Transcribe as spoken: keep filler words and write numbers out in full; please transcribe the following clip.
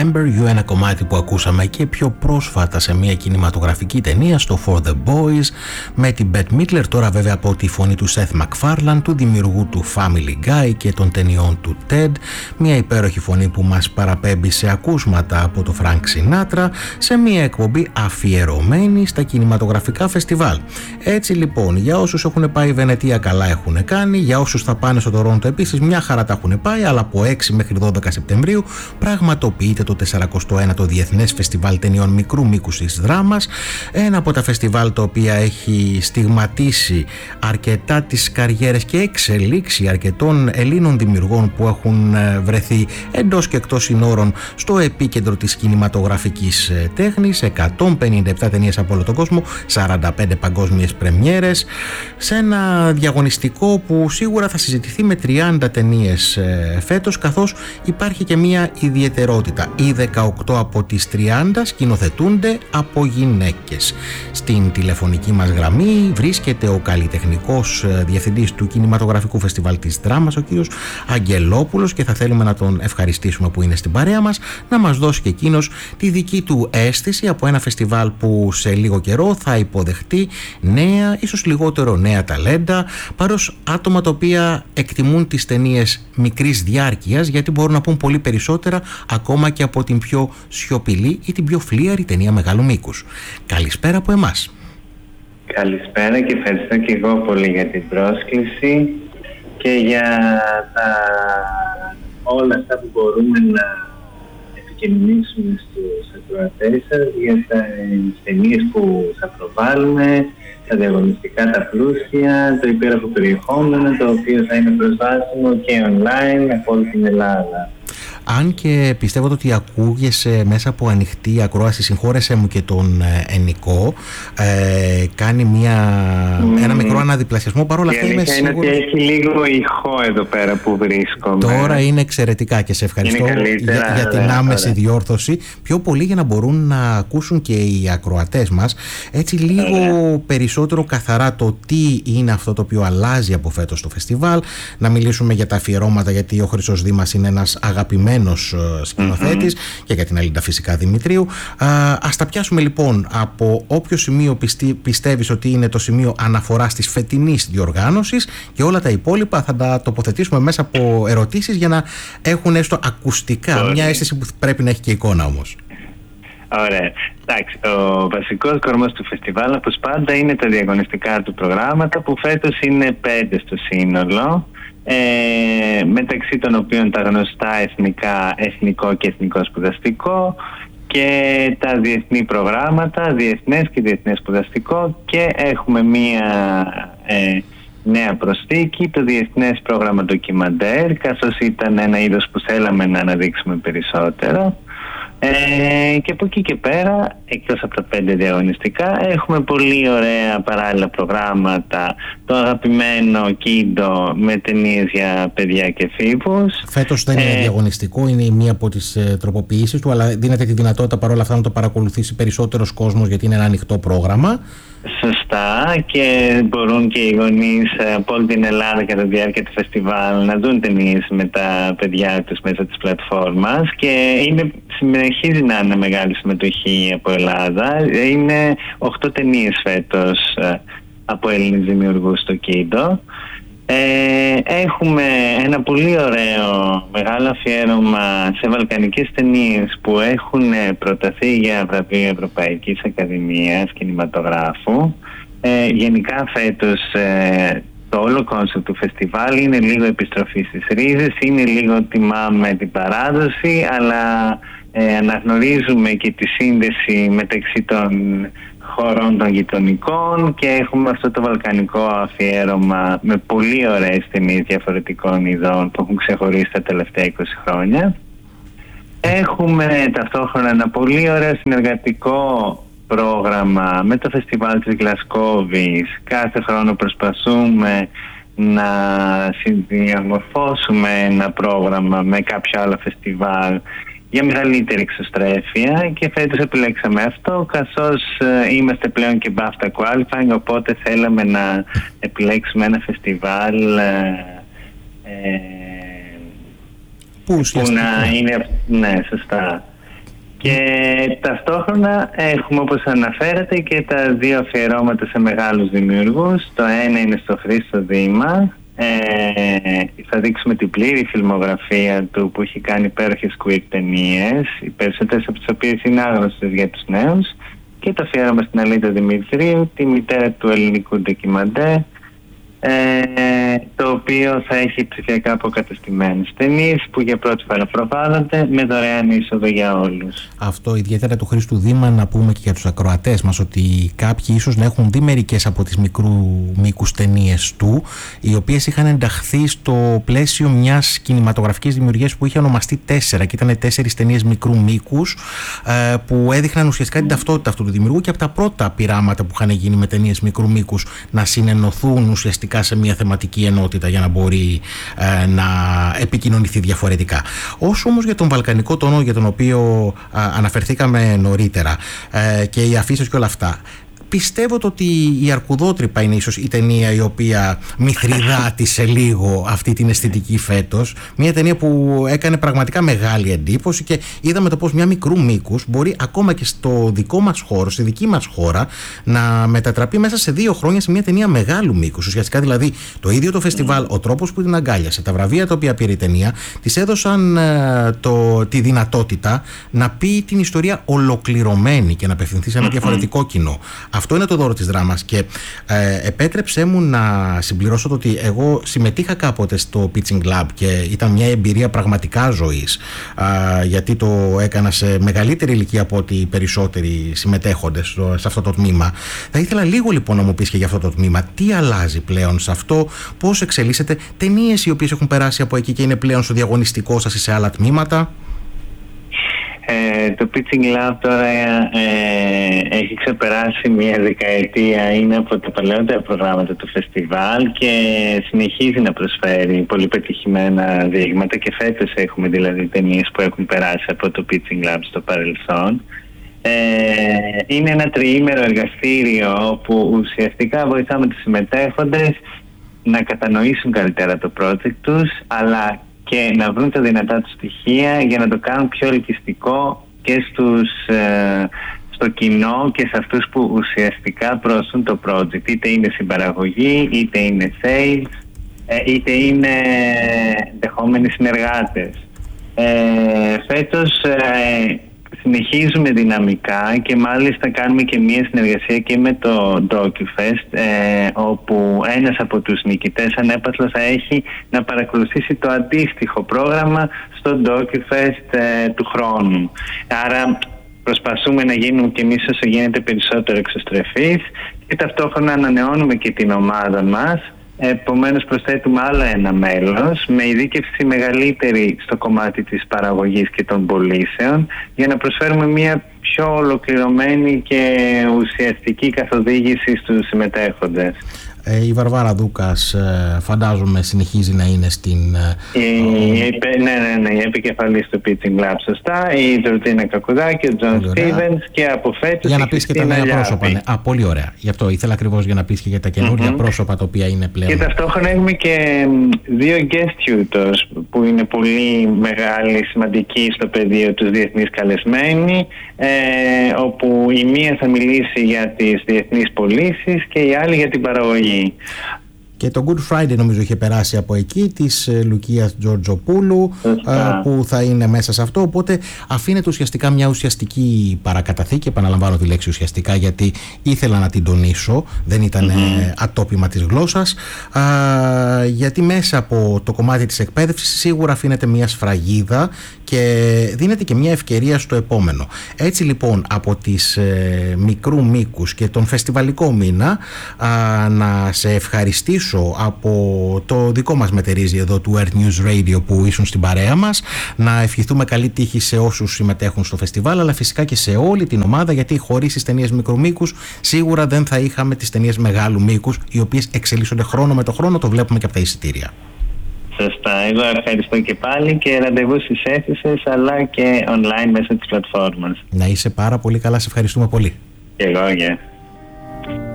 Remember You, ένα κομμάτι που ακούσαμε και πιο πρόσφατα σε μια κινηματογραφική ταινία, στο For the Boys, με την Bette Midler, τώρα βέβαια από τη φωνή του Seth MacFarlane, του δημιουργού του Family Guy και των ταινιών του Ted, μια υπέροχη φωνή που μας παραπέμπει σε ακούσματα από το Frank Sinatra, σε μια εκπομπή αφιερωμένη στα κινηματογραφικά φεστιβάλ. Έτσι λοιπόν, για όσους έχουν πάει Βενετία καλά έχουν κάνει, για όσους θα πάνε στο Τορόντο επίσης μια χαρά τα έχουν πάει, αλλά από έξι μέχρι δώδεκα Σεπτεμβρίου πραγματοποιείται το σαρανταέκτο Διεθνές Φεστιβάλ Ταινιών Μικρού Μήκους της Δράμας, ένα από τα φεστιβάλ τα οποία έχει στιγματίσει αρκετά τις καριέρες και εξελίξει αρκετών Ελλήνων δημιουργών που έχουν βρεθεί εντός και εκτός συνόρων στο επίκεντρο της κινηματογραφικής τέχνης. εκατόν πενήντα επτά ταινίες από όλο τον κόσμο, σαράντα πέντε παγκόσμιες πρεμιέρες, σε ένα διαγωνιστικό που σίγουρα θα συζητηθεί με τριάντα ταινίες φέτος, καθώς υπάρχει και μια ιδιαιτερότητα. Οι δεκαοκτώ από τις τριάντα σκηνοθετούνται από γυναίκες. Στην τηλεφωνική μας γραμμή βρίσκεται ο καλλιτεχνικός διευθυντής του Κινηματογραφικού Φεστιβάλ της Δράμας, ο κύριος Αγγελόπουλος, και θα θέλουμε να τον ευχαριστήσουμε που είναι στην παρέα μας, να μας δώσει και εκείνος τη δική του αίσθηση από ένα φεστιβάλ που σε λίγο καιρό θα υποδεχτεί νέα, ίσως λιγότερο νέα ταλέντα, παρός άτομα τα οποία εκτιμούν τις ταινίες μικρής διάρκειας, γιατί μπορούν να πούν πολύ περισσότερα ακόμα και από την πιο σιωπηλή ή την πιο φλίαρη ταινία μεγάλου μήκους. Καλησπέρα από εμάς. Καλησπέρα και ευχαριστώ και εγώ πολύ για την πρόσκληση και για τα... όλα αυτά που μπορούμε να επικοινωνήσουμε στους ακροατές σας για τις ταινίες που θα προβάλλουμε, τα διαγωνιστικά, τα πλούσια, το υπέροχο περιεχόμενο, το οποίο θα είναι προσβάσιμο και online από όλη την Ελλάδα. Αν και πιστεύω ότι ακούγεσαι μέσα από ανοιχτή ακρόαση, συγχώρεσέ μου και τον Ενικό, ε, κάνει μια, mm. ένα μικρό αναδιπλασιασμό, παρόλα αυτά είμαι σίγουρος. Είναι ότι έχει λίγο ηχό εδώ πέρα που βρίσκομαι. Τώρα είναι εξαιρετικά και σε ευχαριστώ για, για την άμεση ωραία. διόρθωση. Πιο πολύ για να μπορούν να ακούσουν και οι ακροατές μας έτσι λίγο ωραία. περισσότερο καθαρά το τι είναι αυτό το οποίο αλλάζει από φέτος το φεστιβάλ. Να μιλήσουμε για τα αφιερώματα, γιατί ο Χρυσός Δήμας είναι ένας αγαπημένος σκηνοθέτης mm-hmm. και για την Αλίντα φυσικά Δημητρίου. Α, ας τα πιάσουμε λοιπόν από όποιο σημείο πιστεί, πιστεύεις ότι είναι το σημείο αναφοράς της φετινής διοργάνωσης, και όλα τα υπόλοιπα θα τα τοποθετήσουμε μέσα από ερωτήσεις για να έχουν έστω ακουστικά Ωραία. μια αίσθηση που πρέπει να έχει και εικόνα όμως. Ωραία. Εντάξει, ο βασικός κορμός του φεστιβάλ, όπως πάντα, είναι τα διαγωνιστικά του προγράμματα, που φέτος είναι πέντε στο σύνολο. Ε, μεταξύ των οποίων τα γνωστά εθνικά, εθνικό και εθνικό σπουδαστικό, και τα διεθνή προγράμματα, διεθνές και διεθνές σπουδαστικό, και έχουμε μία ε, νέα προσθήκη, το διεθνές πρόγραμμα ντοκιμαντέρ, καθώς ήταν ένα είδος που θέλαμε να αναδείξουμε περισσότερο. Ε, και από εκεί και πέρα, εκτός από τα πέντε διαγωνιστικά, έχουμε πολύ ωραία παράλληλα προγράμματα. Το αγαπημένο Κίντο με ταινίες για παιδιά και εφήβους. Φέτος δεν είναι ε, διαγωνιστικό, είναι μία από τις ε, τροποποιήσεις του, αλλά δίνεται τη δυνατότητα παρόλα αυτά να το παρακολουθήσει περισσότερος κόσμος, γιατί είναι ένα ανοιχτό πρόγραμμα. Σωστά, και μπορούν και οι γονείς από όλη την Ελλάδα κατά τη διάρκεια του φεστιβάλ να δουν ταινίες με τα παιδιά τους μέσω της πλατφόρμας, και είναι, συνεχίζει να είναι μεγάλη συμμετοχή από Ελλάδα. Είναι οκτώ ταινίες φέτος από Έλληνες δημιουργούς στο Κίντο. Ε, έχουμε ένα πολύ ωραίο μεγάλο αφιέρωμα σε βαλκανικές ταινίες που έχουν προταθεί για βραβείο Ευρωπαϊκής Ακαδημίας Κινηματογράφου. Ε, γενικά φέτος ε, το όλο κόνσεπτ του φεστιβάλ είναι λίγο επιστροφή στις ρίζες, είναι λίγο τιμάμε την παράδοση, αλλά ε, αναγνωρίζουμε και τη σύνδεση μεταξύ των χωρών των γειτονικών, και έχουμε αυτό το βαλκανικό αφιέρωμα με πολύ ωραίες ταινίες διαφορετικών ειδών που έχουν ξεχωρίσει τα τελευταία είκοσι χρόνια. Έχουμε ταυτόχρονα ένα πολύ ωραίο συνεργατικό πρόγραμμα με το φεστιβάλ της Γλασκόβης. Κάθε χρόνο προσπαθούμε να συνδιαμορφώσουμε ένα πρόγραμμα με κάποιο άλλο φεστιβάλ για μεγαλύτερη εξωστρέφεια, και φέτος επιλέξαμε αυτό, καθώς ε, είμαστε πλέον και BAFTA qualifying, οπότε θέλαμε να επιλέξουμε ένα φεστιβάλ ε, ε, που, που να είναι, ναι, σωστά, Και ταυτόχρονα έχουμε, όπως αναφέρατε, και τα δύο αφιερώματα σε μεγάλους δημιουργούς. Το ένα είναι στο Χρήστο Δήμα. Ε, θα δείξουμε την πλήρη φιλμογραφία του, που έχει κάνει υπέροχες queer ταινίες, οι περισσότερες από τις οποίες είναι άγνωστες για τους νέους. Και το αφιέρωμα στην Αλίτα Δημητρίου, τη μητέρα του ελληνικού ντοκιμαντέρ, Ε, το οποίο θα έχει ψηφιακά αποκατεστημένες ταινίες που για πρώτη φορά προβάλλονται με δωρεάν είσοδο για όλους. Αυτό ιδιαίτερα του Χρήστου Δήμα, να πούμε και για τους ακροατές μας ότι κάποιοι ίσως να έχουν δει μερικές από τις μικρού μήκους ταινίες του, οι οποίες είχαν ενταχθεί στο πλαίσιο μιας κινηματογραφικής δημιουργίας που είχε ονομαστεί Τέσσερα, και ήταν τέσσερις ταινίες μικρού μήκους ε, που έδειχναν ουσιαστικά την ταυτότητα αυτού του δημιουργού, και από τα πρώτα πειράματα που είχαν γίνει με ταινίες μικρού μήκους να συνενωθούν ουσιαστικά σε μια θεματική ενότητα για να μπορεί ε, να επικοινωνηθεί διαφορετικά. Όσο όμως για τον βαλκανικό τόνο, για τον οποίο ε, αναφερθήκαμε νωρίτερα, ε, και οι αφήσεις και όλα αυτά, πιστεύω ότι η Αρκουδότρυπα είναι ίσως η ταινία η οποία μυθριδάτησε λίγο αυτή την αισθητική φέτος. Μια ταινία που έκανε πραγματικά μεγάλη εντύπωση, και είδαμε το πώς μια μικρού μήκους μπορεί ακόμα και στο δικό μας χώρο, στη δική μας χώρα, να μετατραπεί μέσα σε δύο χρόνια σε μια ταινία μεγάλου μήκους. Ουσιαστικά δηλαδή το ίδιο το φεστιβάλ, ο τρόπος που την αγκάλιασε, τα βραβεία τα οποία πήρε η ταινία, της έδωσαν ε, το, τη δυνατότητα να πει την ιστορία ολοκληρωμένη και να απευθυνθεί σε ένα διαφορετικό κοινό. Αυτό είναι το δώρο της δράμας, και ε, επέτρεψέ μου να συμπληρώσω το ότι εγώ συμμετείχα κάποτε στο Pitching Lab και ήταν μια εμπειρία πραγματικά ζωής, ε, γιατί το έκανα σε μεγαλύτερη ηλικία από ότι οι περισσότεροι συμμετέχοντες στο, σε αυτό το τμήμα. Θα ήθελα λίγο λοιπόν να μου πεις και για αυτό το τμήμα, τι αλλάζει πλέον σε αυτό, πώς εξελίσσεται, ταινίες οι οποίες έχουν περάσει από εκεί και είναι πλέον στο διαγωνιστικό σας ή σε άλλα τμήματα. Ε, το Pitching Lab τώρα ε, έχει ξεπεράσει μια δεκαετία, είναι από τα παλαιότερα προγράμματα του φεστιβάλ και συνεχίζει να προσφέρει πολύ πετυχημένα δείγματα, και φέτος έχουμε δηλαδή ταινίες που έχουν περάσει από το Pitching Lab στο παρελθόν. Ε, είναι ένα τριήμερο εργαστήριο όπου ουσιαστικά βοηθάμε τους συμμετέχοντες να κατανοήσουν καλύτερα το project τους, αλλά και να βρουν τα δυνατά του στοιχεία για να το κάνουν πιο ελκυστικό και στους, ε, στο κοινό και σε αυτούς που ουσιαστικά προωθούν το project. Είτε είναι συμπαραγωγή, είτε είναι sales, ε, είτε είναι δεχόμενοι συνεργάτες. Ε, φέτος ε, συνεχίζουμε δυναμικά και μάλιστα κάνουμε και μία συνεργασία και με το DocuFest, ε, όπου ένας από τους νικητές ανέπαθλο θα έχει να παρακολουθήσει το αντίστοιχο πρόγραμμα στο DocuFest ε, του χρόνου. Άρα προσπαθούμε να γίνουμε και εμείς όσο γίνεται περισσότερο εξωστρεφείς και ταυτόχρονα ανανεώνουμε και την ομάδα μας. Επομένως προσθέτουμε άλλο ένα μέλος με ειδίκευση μεγαλύτερη στο κομμάτι της παραγωγής και των πωλήσεων, για να προσφέρουμε μια πιο ολοκληρωμένη και ουσιαστική καθοδήγηση στους συμμετέχοντες. Η Βαρβάρα Δούκας φαντάζομαι συνεχίζει να είναι στην... Η, η, ναι, ναι, ναι, η επικεφαλής του Pitching Lab, σωστά, η Τζορτίνα Κακουδάκη, ο Τζον Στίβενς και από φέτος για να πεις και τα νέα πρόσωπα. Ναι. Α, πολύ ωραία. Γι' αυτό ήθελα ακριβώς για να πεις και για τα καινούργια mm-hmm. πρόσωπα τα οποία είναι πλέον. Και ταυτόχρονα έχουμε και δύο guest tutors που είναι πολύ μεγάλη, σημαντική στο πεδίο τους διεθνείς καλεσμένοι, ε, όπου η μία θα μιλήσει για τις διεθνείς πωλήσεις και η άλλη για την παραγωγή. Και το Good Friday νομίζω είχε περάσει από εκεί, της Λουκίας Τζορτζοπούλου, που θα είναι μέσα σε αυτό, οπότε αφήνεται ουσιαστικά μια ουσιαστική παρακαταθήκη. Επαναλαμβάνω τη λέξη ουσιαστικά γιατί ήθελα να την τονίσω, δεν ήταν mm-hmm. ατόπιμα της γλώσσας, α, γιατί μέσα από το κομμάτι της εκπαίδευσης σίγουρα αφήνεται μια σφραγίδα και δίνεται και μια ευκαιρία στο επόμενο. Έτσι λοιπόν από τις ε, μικρού μήκους και τον φεστιβαλικό μήνα, α, να σε ευχαριστήσω από το δικό μας μετερίζει εδώ του Earth News Radio που ήσουν στην παρέα μας, να ευχηθούμε καλή τύχη σε όσους συμμετέχουν στο φεστιβάλ, αλλά φυσικά και σε όλη την ομάδα, γιατί χωρίς τις ταινίες μικρού μήκους σίγουρα δεν θα είχαμε τις ταινίες μεγάλου μήκους, οι οποίες εξελίσσονται χρόνο με το χρόνο, το βλέπουμε και από τα εισιτήρια. Σωστά. Εγώ ευχαριστώ και πάλι και ραντεβού στις αίθουσες αλλά και online μέσω της πλατφόρμας. Να είσαι πάρα πολύ καλά, σε ευχαριστούμε πολύ. Και εγώ, yeah.